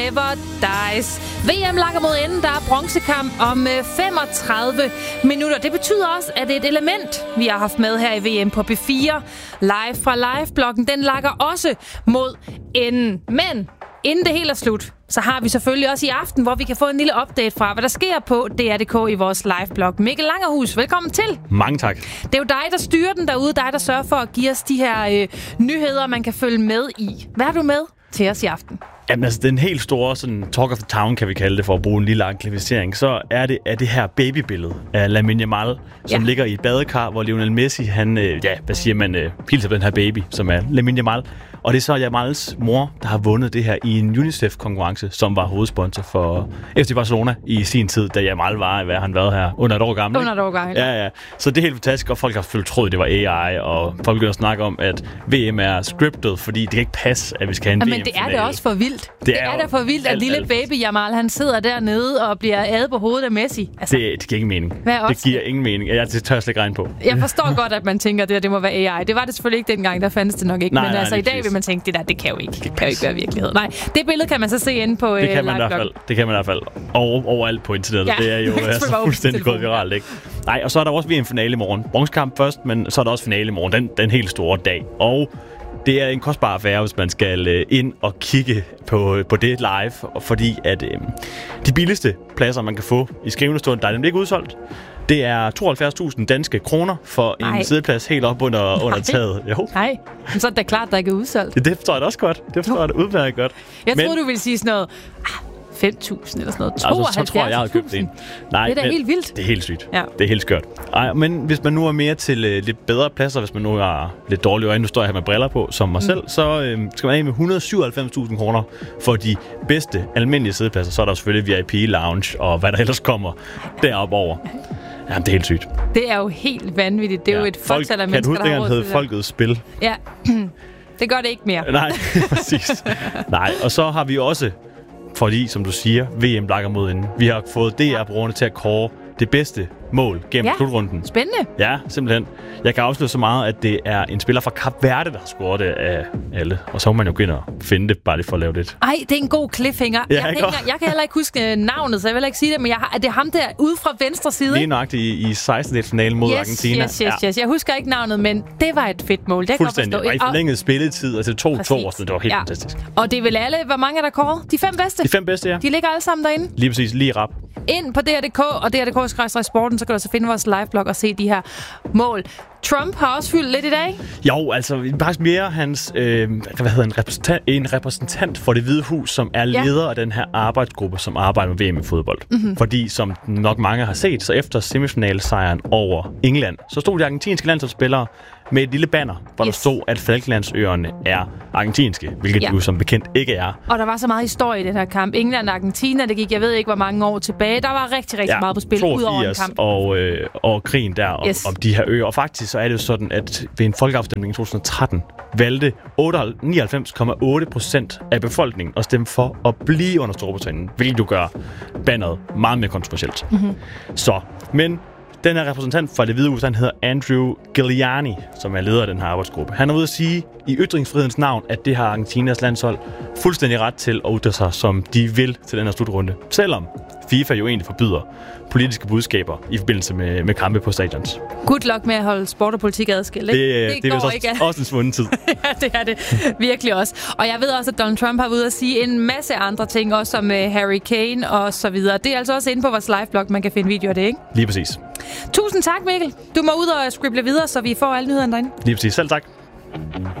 Never Dies. VM lakker mod enden. Der er bronzekamp om 35 minutter. Det betyder også, at det er et element, vi har haft med her i VM på P4. Live fra Live-bloggen. Den lakker også mod enden. Men inden det helt er slut, så har vi selvfølgelig også i aften, hvor vi kan få en lille update fra, hvad der sker på DR.dk i vores live-blog. Mikkel Langerhus, velkommen til. Mange tak. Det er jo dig, der styrer den derude. Dig, der sørger for at give os de her nyheder, man kan følge med i. Hvad er du med til os i aften? Jamen altså, den helt store sådan, talk of the town, kan vi kalde det, for at bruge en lille anglificering, så er det her babybillede af Lamine Yamal, som ligger i et badekar, hvor Lionel Messi, han, hilser på den her baby, som er Lamine Yamal. Og det er så Yamals mor, der har vundet det her i en UNICEF-konkurrence, som var hovedsponsor for FC Barcelona i sin tid, da Yamal var, hvad han været her, under et år gammel. Under et år gammel. Ja. Så det er helt fantastisk, og folk har selvfølgelig troet, det var AI, og folk begynder at snakke om, at VM er scriptet, fordi det kan ikke passe, at vi skal have en VM-finale. Men det er det også for vildt. Det er da for vildt, at lille baby Yamal, han sidder dernede og bliver adet på hovedet af Messi. Altså, det giver ingen mening. Det giver ingen mening. Det tør jeg slet ikke regne på. Jeg forstår godt, at man tænker, at det må være AI. Det var det selvfølgelig ikke dengang, der fandtes det nok ikke. Men altså i dag vil man tænke, det kan jo ikke være virkelighed. Nej, det billede kan man så se inde på det kan man i hvert fald. Overalt på internettet. Ja, det er jo fuldstændig gået viralt, ikke? Nej, og så er der også VM-finale i morgen. Bronzekamp først, men så er der også finale i morgen. Den helt store dag. Og det er en kostbar affære, hvis man skal ind og kigge på det live, fordi at de billigste pladser, man kan få i skrivende stund, der er nemlig ikke udsolgt. Det er 72.000 danske kroner for en sædeplads helt op under taget. Jo. Nej, men så er det klart, der ikke er udsolgt. Det forstår jeg da også godt. Det forstår jeg da udmærket godt. Jeg troede, du ville sige sådan noget 5.000 eller sådan noget. 72.000. Så tror jeg har købt en. Nej, det er da helt vildt. Det er helt sygt. Ja. Det er helt skørt. Ej, men hvis man nu er mere til lidt bedre pladser, hvis man nu har lidt dårlige øjne, nu står jeg her med briller på, som mig selv, så skal man af med 197.000 kroner for de bedste almindelige sædepladser. Så er der selvfølgelig VIP-lounge og hvad der ellers kommer deroppe over. Ja, det er helt sygt. Det er jo helt vanvittigt. Det er jo et folketal af mennesker, der har råd til det. Hed Folkets Spil. Ja, det gør det ikke mere. Nej, præcis. Nej, og så har vi også, fordi som du siger, VM lakker mod enden. Vi har fået DR-brugerne til at kåre det bedste mål gennem slutrunden. Spændende. Ja, simpelthen. Jeg kan afsløre så meget, at det er en spiller fra Kap Verde, der har scoret det af alle. Og så må man jo gå ind og finde det, bare lige for at lave det. Ej, det er en god cliffhanger. Ja, jeg kan heller ikke huske navnet, så jeg vil ikke sige det, men det er ham der ude fra venstre side. Lige nøjagtigt i 16-finalen mod Argentina. Yes. Jeg husker ikke navnet, men det var et fedt mål. Det fuldstændig. Og i forlænget spilletid, altså 2-2 og sådan, det var helt fantastisk. Og det er vel alle, hvor mange er der kåret? De 5 bedste? De 5 bedste, ja. De ligger alle sammen derinde? Lige præcis, lige rap. Ind på DR.dk og DR.dk/sporten, så kan du så finde vores liveblog og se de her mål. Trump har også fyldt lidt i dag. Jo, altså faktisk mere hans en repræsentant for Det Hvide Hus, som er leder af den her arbejdsgruppe, som arbejder med VM i fodbold. Mm-hmm. Fordi, som nok mange har set, så efter semifinalsejren over England, så stod de argentinske landsholdsspillere med et lille banner, hvor der stod, at Falklandsøerne er argentinske, hvilket jo som bekendt ikke er. Og der var så meget historie i den her kamp. England og Argentina, det gik, jeg ved ikke, hvor mange år tilbage. Der var rigtig meget på spil ud over en kamp. Og krigen der om de her øer. Og faktisk så er det jo sådan, at ved en folkeafstemning i 2013 valgte 99,8% af befolkningen at stemme for at blive under Storbritannien, hvilket jo gør banneret meget mere kontroversielt. Mm-hmm. Men den her repræsentant fra Det Hvide Hus, han hedder Andrew Giuliani, som er leder af den her arbejdsgruppe. Han er ude at sige i ytringsfrihedens navn, at det har Argentinas landshold fuldstændig ret til at ytre sig, som de vil til den her slutrunde. Selvom FIFA jo egentlig forbyder politiske budskaber i forbindelse med kampe på stadions. Good luck med at holde sport og politik adskilt, ikke? Det er også en svunden tid. Ja, det er det virkelig også. Og jeg ved også, at Donald Trump har været ude at sige en masse andre ting, også om Harry Kane og så videre. Det er altså også inde på vores liveblog, man kan finde videoer af det, ikke? Lige præcis. Tusind tak, Mikkel. Du må ud og scribble videre, så vi får alle nyhederne derinde. Lige præcis. Selv tak.